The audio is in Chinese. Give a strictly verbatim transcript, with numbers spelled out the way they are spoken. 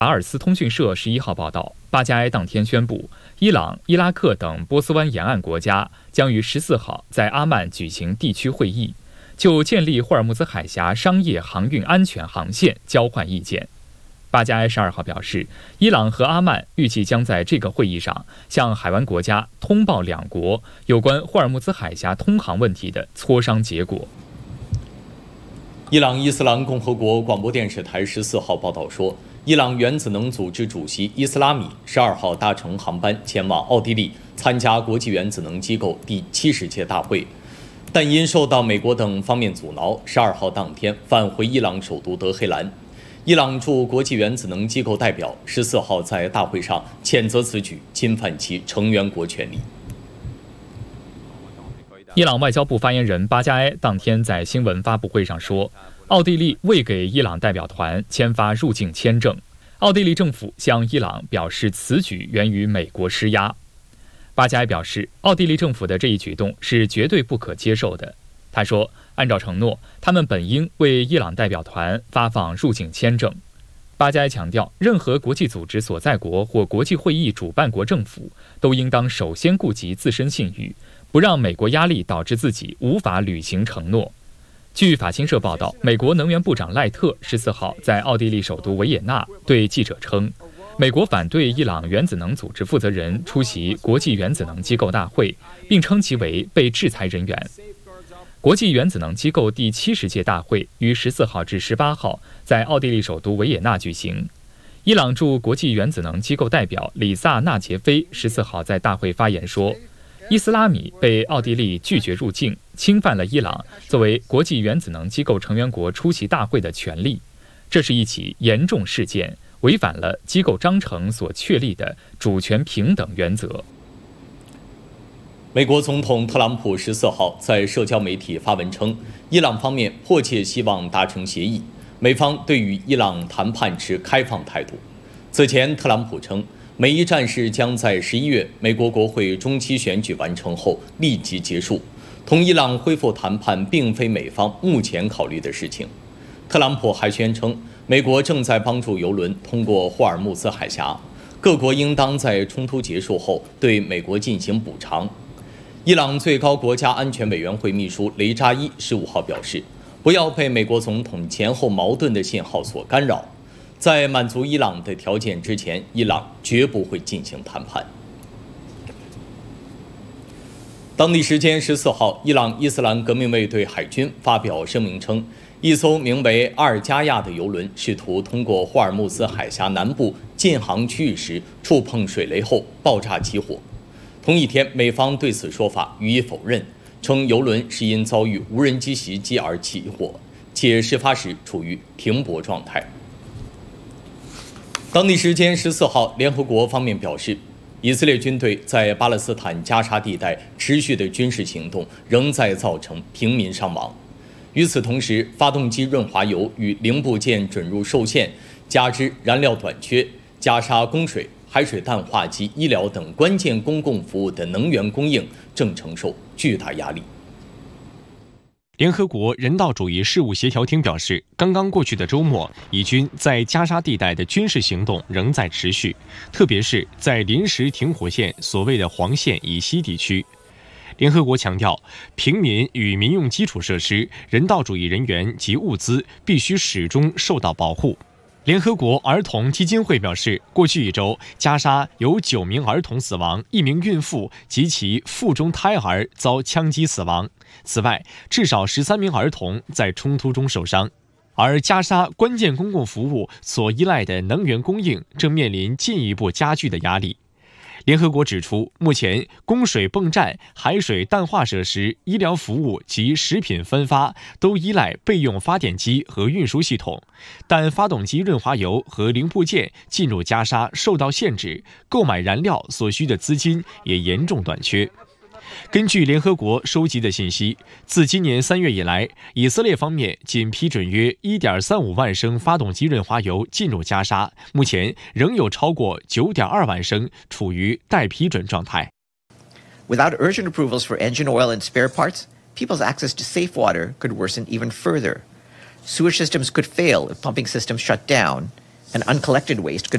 法尔斯通讯社十一号报道，巴加埃当天宣布，伊朗、伊拉克等波斯湾沿岸国家将于十四号在阿曼举行地区会议，就建立霍尔木兹海峡商业航运安全航线交换意见。巴加埃十二号表示，伊朗和阿曼预计将在这个会议上向海湾国家通报两国有关霍尔木兹海峡通航问题的磋商结果。 伊朗伊斯兰共和国广播电视台十四号报道说，伊朗原子能组织主席伊斯拉米十二号搭乘航班前往奥地利参加国际原子能机构第七十届大会，但因受到美国等方面阻挠，十二号当天返回伊朗首都德黑兰。伊朗驻国际原子能机构代表十四号在大会上谴责此举侵犯其成员国权利。 伊朗外交部发言人巴加埃当天在新闻发布会上说，奥地利未给伊朗代表团签发入境签证，奥地利政府向伊朗表示此举源于美国施压。巴加埃表示，奥地利政府的这一举动是绝对不可接受的。他说，按照承诺，他们本应为伊朗代表团发放入境签证。巴加埃强调，任何国际组织所在国或国际会议主办国政府都应当首先顾及自身信誉，不让美国压力导致自己无法履行承诺。据法新社报道，美国能源部长赖特十四号在奥地利首都维也纳对记者称，美国反对伊朗原子能组织负责人出席国际原子能机构大会，并称其为被制裁人员。国际原子能机构第七十届大会于十四号至十八号在奥地利首都维也纳举行。伊朗驻国际原子能机构代表里萨纳杰菲十四号在大会发言说，伊斯拉米被奥地利拒绝入境，侵犯了伊朗作为国际原子能机构成员国出席大会的权利。这是一起严重事件，违反了机构章程所确立的主权平等原则。 美国总统特朗普十四号在社交媒体发文称，伊朗方面迫切希望达成协议，美方对与伊朗谈判持开放态度。此前，特朗普称，美伊战事将在十一月美国国会中期选举完成后立即结束，同伊朗恢复谈判并非美方目前考虑的事情。特朗普还宣称，美国正在帮助油轮通过霍尔木兹海峡，各国应当在冲突结束后对美国进行补偿。伊朗最高国家安全委员会秘书雷扎伊十五号表示，不要被美国总统前后矛盾的信号所干扰，在满足伊朗的条件之前，伊朗绝不会进行谈判。当地时间十四号，伊朗伊斯兰革命卫队海军发表声明称，一艘名为阿尔加亚的油轮试图通过霍尔木兹海峡南部禁航区域时触碰水雷后爆炸起火。同一天，美方对此说法予以否认，称油轮是因遭遇无人机袭击而起火，且事发时处于停泊状态。当地时间十四号，联合国方面表示，以色列军队在巴勒斯坦加沙地带持续的军事行动仍在造成平民伤亡。与此同时，发动机润滑油与零部件准入受限，加之燃料短缺，加沙供水、海水淡化及医疗等关键公共服务的能源供应正承受巨大压力。 联合国人道主义事务协调厅表示，刚刚过去的周末，以军在加沙地带的军事行动仍在持续，特别是在临时停火线所谓的黄线以西地区。联合国强调，平民与民用基础设施、人道主义人员及物资必须始终受到保护。联合国儿童基金会表示，过去一周，加沙有九名儿童死亡，一名孕妇及其腹中胎儿遭枪击死亡。此外，至少十三名儿童在冲突中受伤。而加沙关键公共服务所依赖的能源供应正面临进一步加剧的压力。联合国指出，目前供水泵站、海水淡化设施、医疗服务及食品分发都依赖备用发电机和运输系统，但发动机润滑油和零部件进入加沙受到限制，购买燃料所需的资金也严重短缺。根据联合国收集的信息，自今年三月以来，以色列方面仅批准约 一点三五万升发动机润滑油进入加沙，目前仍有超过 九点二万升处于待批准状态。 Without urgent approvals for engine oil and spare parts, people's access to safe water could worsen even further. Sewage systems could fail if pumping systems shut down, and uncollected waste could